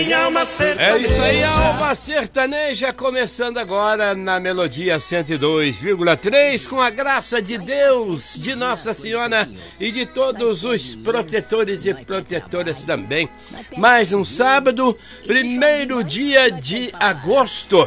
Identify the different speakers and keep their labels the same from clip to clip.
Speaker 1: É isso aí, Alma Sertaneja, começando agora na Melodia 102,3, com a graça de Deus, de Nossa Senhora e de todos os protetores e protetoras também. Mais um sábado, primeiro dia de agosto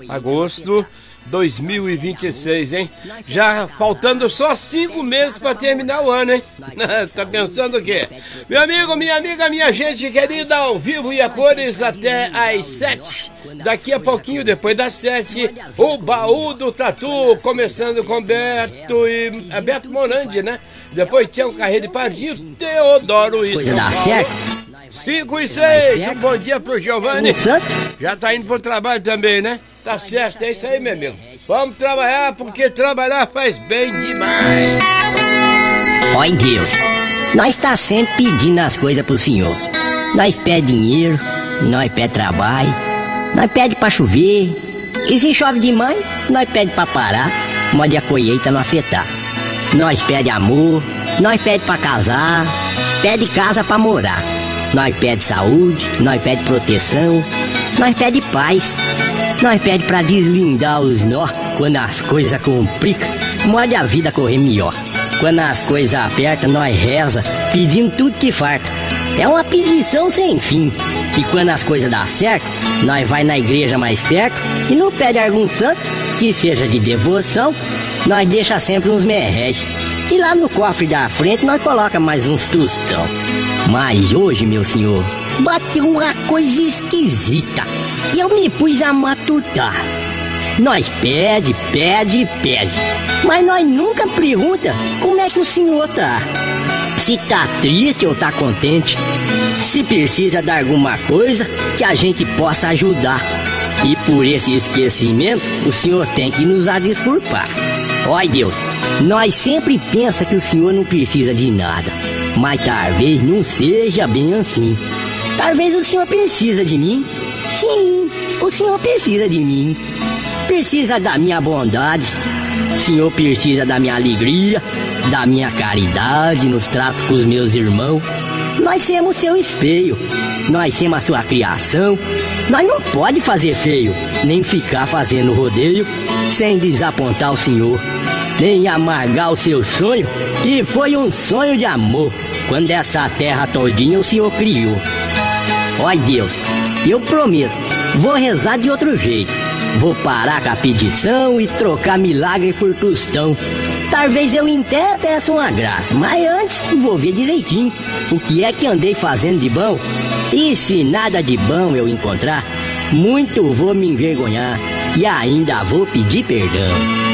Speaker 1: 2026, hein? Já faltando só 5 meses para terminar o ano, hein? Tá pensando o quê? Meu amigo, minha amiga, minha gente querida, ao vivo e a cores até às 7. Daqui a pouquinho, depois das 7, o Baú do Tatu, começando com Beto Morandi, né? Depois tinha o Carreiro de Padinho, Teodoro e São Paulo. 5 e 6, um bom dia pro Giovanni. Já tá indo pro trabalho também, né? Tá certo, é isso aí, meu amigo. Vamos trabalhar, porque trabalhar faz bem demais.
Speaker 2: Oi, Deus, nós tá sempre pedindo as coisas pro Senhor. Nós pede dinheiro, nós pede trabalho, nós pede pra chover. E se chove demais, nós pede pra parar, modo a colheita não afetar. Nós pede amor, nós pede pra casar, pede casa pra morar. Nós pede saúde, nós pede proteção, nós pede paz. Nós pede pra deslindar os nó quando as coisas complicam, mode a vida correr melhor. Quando as coisas apertam, nós reza, pedindo tudo que farta. É uma pedição sem fim. E quando as coisas dão certo, nós vai na igreja mais perto e não pede algum santo que seja de devoção, nós deixa sempre uns merréis. E lá no cofre da frente nós coloca mais uns tostão. Mas hoje, meu senhor, bateu uma coisa esquisita e eu me pus a matutar. Nós pede, mas nós nunca pergunta como é que o senhor tá. Se tá triste ou tá contente, se precisa de alguma coisa que a gente possa ajudar. E por esse esquecimento, o senhor tem que nos desculpar. Ó Deus, nós sempre pensa que o senhor não precisa de nada, mas talvez não seja bem assim. Talvez o senhor precisa de mim. Sim, o senhor precisa de mim. Precisa da minha bondade. O senhor precisa da minha alegria, da minha caridade nos tratos com os meus irmãos. Nós somos seu espelho, nós somos a sua criação. Nós não pode fazer feio, nem ficar fazendo rodeio sem desapontar o senhor, nem amargar o seu sonho, que foi um sonho de amor, quando essa terra todinha o senhor criou. Ó Deus, eu prometo, vou rezar de outro jeito. Vou parar com a pedição e trocar milagre por tostão. Talvez eu até peça uma graça, mas antes vou ver direitinho o que é que andei fazendo de bom. E se nada de bom eu encontrar, muito vou me envergonhar e ainda vou pedir perdão.